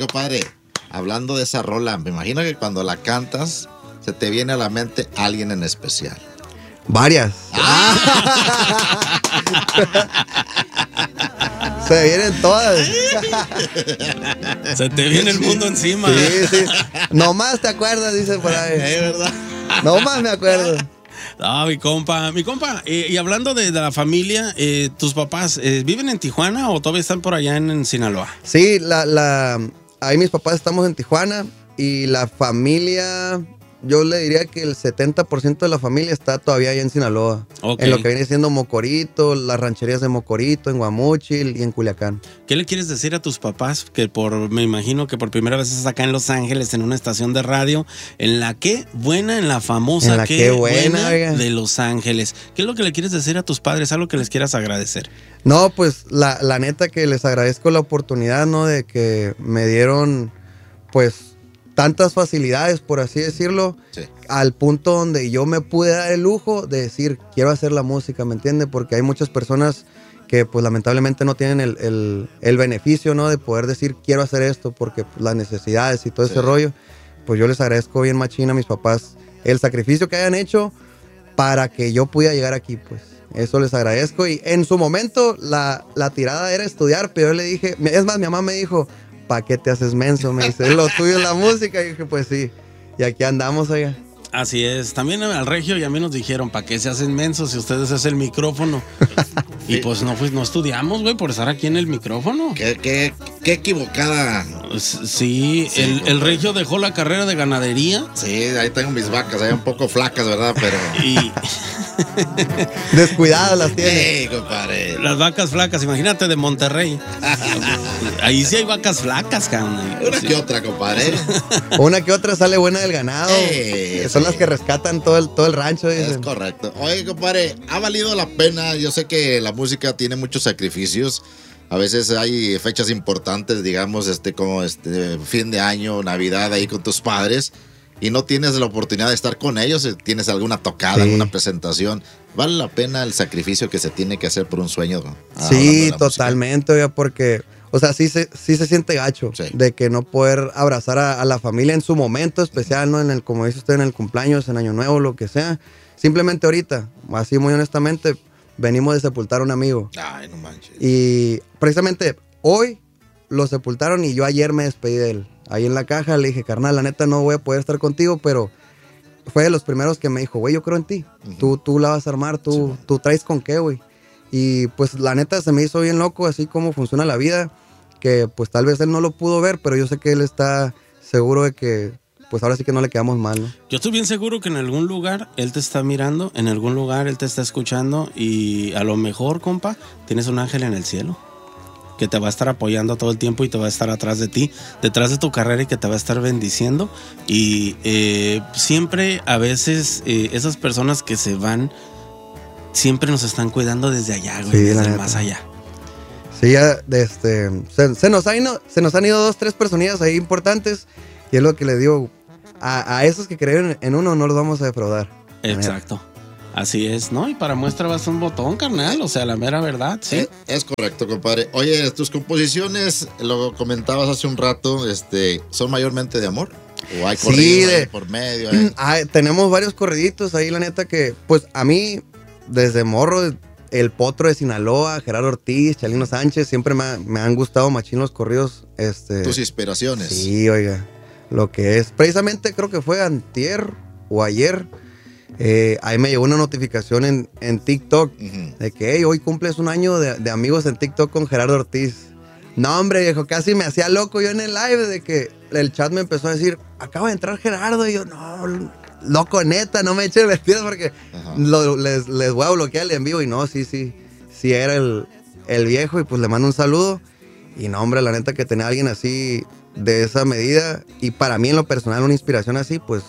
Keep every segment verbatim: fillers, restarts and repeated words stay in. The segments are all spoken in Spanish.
compadre, hablando de esa rola, me imagino que cuando la cantas se te viene a la mente alguien en especial. Varias. Ah. Se vienen todas. Se te viene el mundo encima. Sí, sí. Nomás te acuerdas, dice por ahí. Es verdad. Nomás me acuerdo. No, mi compa, mi compa, eh, y hablando de, de la familia, eh, ¿tus papás eh, viven en Tijuana o todavía están por allá en, en Sinaloa? Sí, la, la, ahí mis papás estamos en Tijuana y la familia, yo le diría que el setenta por ciento de la familia está todavía allá en Sinaloa. Okay. En lo que viene siendo Mocorito, las rancherías de Mocorito, en Guamúchil y en Culiacán. ¿Qué le quieres decir a tus papás? Que por, me imagino que por primera vez estás acá en Los Ángeles en una estación de radio, en la que buena, en la famosa en la que, que buena, buena de Los Ángeles. ¿Qué es lo que le quieres decir a tus padres? Algo que les quieras agradecer. No, pues la, la neta que les agradezco la oportunidad, ¿no? De que me dieron, pues, tantas facilidades, por así decirlo, sí. Al punto donde yo me pude dar el lujo de decir, quiero hacer la música, ¿me entiendes? Porque hay muchas personas que pues lamentablemente no tienen el, el, el beneficio, ¿no? De poder decir, quiero hacer esto, porque pues, las necesidades y todo sí. Ese rollo, pues yo les agradezco bien machín a mis papás el sacrificio que hayan hecho para que yo pudiera llegar aquí, pues. Eso les agradezco. Y en su momento la, la tirada era estudiar, pero yo le dije, es más, mi mamá me dijo, ¿para qué te haces menso? Me dice, lo tuyo es la música. Y dije, pues sí. Y aquí andamos allá. Así es. También al Regio y a mí nos dijeron, ¿para qué se hacen mensos si ustedes hacen el micrófono? Sí. Y pues no, pues no estudiamos, güey, por estar aquí en el micrófono. Qué, qué, qué equivocada. Sí, sí el, el Regio dejó la carrera de ganadería. Sí, ahí tengo mis vacas, ahí un poco flacas, ¿verdad? Pero... Y... descuidadas las tiene. Sí, compadre. Las vacas flacas, imagínate de Monterrey. Ahí sí hay vacas flacas, cabrón. Una sí. que otra, compadre. Una que otra sale buena del ganado. Eh, son sí. Las que rescatan todo el, todo el rancho. Dicen. Es correcto. Oye, compadre, ha valido la pena. Yo sé que la música tiene muchos sacrificios. A veces hay fechas importantes, digamos, este, como este fin de año, Navidad, ahí con tus padres. Y no tienes la oportunidad de estar con ellos, tienes alguna tocada, sí. Alguna presentación. ¿Vale la pena el sacrificio que se tiene que hacer por un sueño? Sí, totalmente, oiga, porque, o sea, sí se, sí se siente gacho sí. De que no poder abrazar a, a la familia en su momento especial, ¿no? En el, como dice usted, en el cumpleaños, en Año Nuevo, lo que sea. Simplemente ahorita, así muy honestamente, venimos de sepultar a un amigo. Ay, no manches. Y precisamente hoy lo sepultaron y yo ayer me despedí de él. Ahí en la caja le dije, carnal, la neta no voy a poder estar contigo, pero fue de los primeros que me dijo, güey, yo creo en ti. Uh-huh. Tú, tú la vas a armar, tú, sí. Tú traes con qué, güey. Y pues la neta se me hizo bien loco, así como funciona la vida, que pues tal vez él no lo pudo ver, pero yo sé que él está seguro de que pues ahora sí que no le quedamos mal, ¿no? Yo estoy bien seguro que en algún lugar él te está mirando, en algún lugar él te está escuchando y a lo mejor, compa, tienes un ángel en el cielo que te va a estar apoyando todo el tiempo y te va a estar atrás de ti, detrás de tu carrera y que te va a estar bendiciendo. Y eh, siempre, a veces, eh, esas personas que se van, siempre nos están cuidando desde allá, güey, sí, desde más allá. Sí, ya, este, se, se, nos han ido, se nos han ido dos, tres personillas ahí importantes y es lo que les digo, a, a esos que creyeron en uno no los vamos a defraudar. Exacto. Así es, ¿no? Y para muestra vas un botón, carnal, o sea, la mera verdad, sí. Es, es correcto, compadre. Oye, tus composiciones, lo comentabas hace un rato, este, ¿son mayormente de amor? ¿O hay corridos sí, de, por medio? Eh? Hay, tenemos varios corriditos ahí, la neta que, pues, a mí, desde morro, el Potro de Sinaloa, Gerardo Ortiz, Chalino Sánchez, siempre me, me han gustado machín los corridos. Este, ¿tus inspiraciones? Sí, oiga, lo que es, precisamente creo que fue antier o ayer, Eh, ahí me llegó una notificación en, en TikTok uh-huh. de que hey, hoy cumples un año de, de amigos en TikTok con Gerardo Ortiz. No, hombre, viejo, casi me hacía loco yo en el live de que el chat me empezó a decir, acaba de entrar Gerardo. Y yo, no, loco, neta, no me echen vestidos porque uh-huh. lo, les, les voy a bloquear el en vivo. Y no, sí, sí, sí era el, el viejo y pues le mando un saludo. Y no, hombre, la neta que tenía a alguien así de esa medida y para mí en lo personal una inspiración así, pues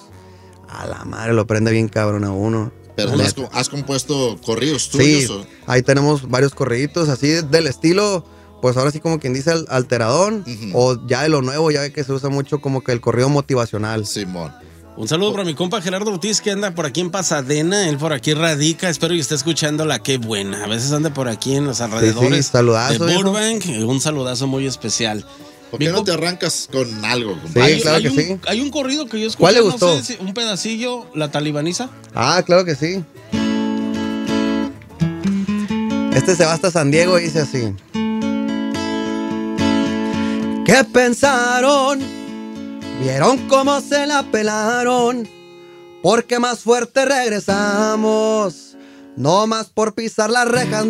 a la madre lo prende bien cabrón a uno. Pero has, has compuesto corridos tuyos. Sí, ¿o? Ahí tenemos varios corriditos así del estilo, pues ahora sí como quien dice alteradón, uh-huh. o ya de lo nuevo, ya ve que se usa mucho como que el corrido motivacional. Simón. Un saludo para mi compa Gerardo Ortiz que anda por aquí en Pasadena, él por aquí radica, espero que esté escuchando la Qué Buena. A veces anda por aquí en los alrededores sí, sí, saludazo, de Burbank, hijo. Un saludazo muy especial. ¿Por qué Mi no compa- te arrancas con algo, compa? Sí, hay, claro hay que un, sí. hay un corrido que yo escuché. ¿Cuál le no gustó? sé si- un pedacillo, La Talibaniza. Ah, claro que sí. Este se va hasta San Diego y dice así. ¿Qué pensaron? Vieron cómo se la pelaron, porque más fuerte regresamos. No más por pisar las rejas.